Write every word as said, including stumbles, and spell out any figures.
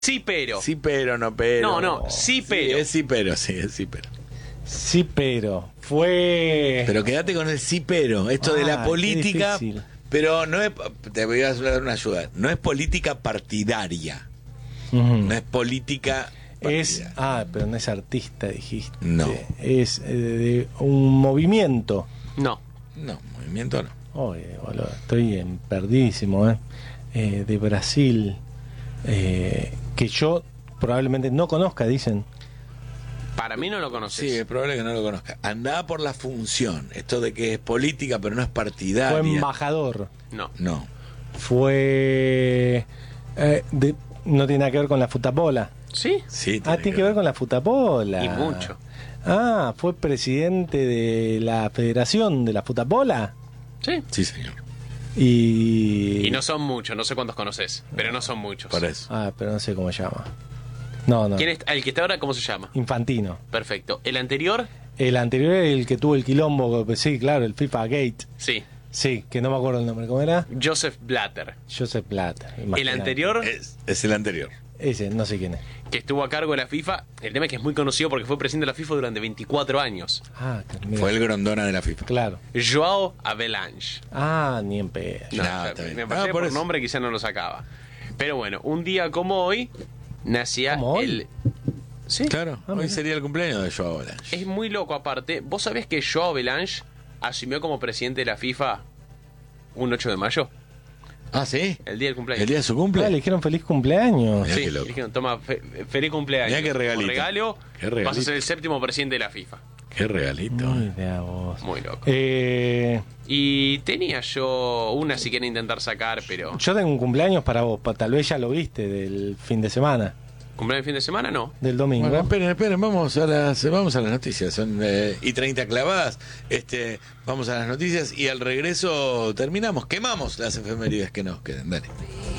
Sí, pero. Sí, pero, no, pero. No, no, sí, pero. Sí, es sí, pero, sí, es sí, pero. Sí, pero. Fue... Pero quédate con el sí, pero. Esto de Ah, la qué política. difícil. Pero no es. Te voy a dar una ayuda. No es política partidaria. Ujú. No es política. Es... partidaria. Ah, pero no es artista, dijiste. No. Es eh, de un movimiento. No. No, movimiento no. Oye, boludo, estoy en perdidísimo, ¿eh? Eh, de Brasil. Eh, que yo probablemente no conozca, dicen. Para mí no lo conoces. Sí, es probable que no lo conozca. Andaba por la función. Esto de que es política, pero no es partidaria. Fue embajador. No. No. Fue... eh, de- no tiene nada que ver con la futapola. ¿Sí? Sí, Ah, tiene que ver con la futapola. Y mucho. Ah, fue presidente de la Federación de la Futapola. Sí. Sí, señor. Y... Y no son muchos, no sé cuántos conoces, pero no son muchos. Por eso. Ah, pero no sé cómo se llama. No, no. ¿Quién es, el que está ahora, cómo se llama? Infantino. Perfecto. ¿El anterior? El anterior es el que tuvo el quilombo, sí, claro, el FIFA Gate. Sí. Sí, que no me acuerdo el nombre. ¿Cómo era? Joseph Blatter. Joseph Blatter. El imagínate. anterior, Es, es el anterior. Ese, no sé quién es. que estuvo a cargo de la FIFA, el tema es que es muy conocido porque fue presidente de la FIFA durante veinticuatro años. Ah, que- mira. Fue el Grondona de la FIFA. Claro. Joao Avalanche. Ah, ni en pedo. No, No, o sea, está bien. me Ah, parecía por por eso. nombre quizá no lo sacaba. Pero bueno, un día como hoy nacía ¿Como hoy? el... ¿Sí? Claro, Ah, hoy mira. sería el cumpleaños de Joao Avalanche. Es muy loco aparte. ¿Vos sabés que Joao Avalanche asumió como presidente de la FIFA un ocho de mayo? Ah, ¿sí? El día del cumpleaños. ¿El día de su cumple? Ah, le dijeron feliz cumpleaños. Mirá Sí, qué loco. dijeron, toma, fe- feliz cumpleaños. Mirá qué Como regalito. regalo, Qué regalito. vas a ser el séptimo presidente de la FIFA. Qué regalito. Mira vos. Muy loco. Eh, Y tenía yo una si quieren intentar sacar, pero... yo tengo un cumpleaños para vos, pa- tal vez ya lo viste del fin de semana, ¿Cumpleaños fin de semana? No. del domingo. Bueno, esperen, esperen, vamos a las, vamos a las noticias. Son eh, y treinta clavadas. Este, vamos a las noticias y al regreso terminamos, quemamos las efemérides que nos quedan. Dale.